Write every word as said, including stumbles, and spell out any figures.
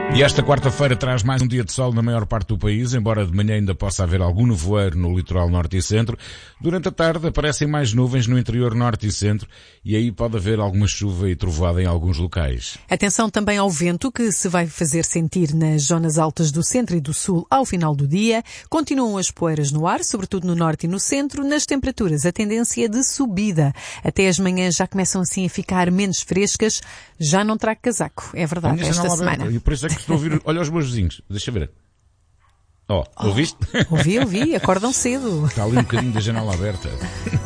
E esta quarta-feira traz mais um dia de sol na maior parte do país, embora de manhã ainda possa haver algum nevoeiro no litoral norte e centro. Durante a tarde aparecem mais nuvens no interior norte e centro e aí pode haver alguma chuva e trovoada em alguns locais. Atenção também ao vento que se vai fazer sentir nas zonas altas do centro e do sul ao final do dia. Continuam as poeiras no ar, sobretudo no norte e no centro. Nas temperaturas a tendência é de subida. Até as manhãs já começam assim a ficar menos frescas. Já não trago casaco, é verdade, esta semana. E por isso é que estou a ouvir, olha os meus vizinhos, deixa ver. Ó, oh, oh, ouviste? Ouvi, ouvi, acordam cedo. Está ali um bocadinho da janela aberta.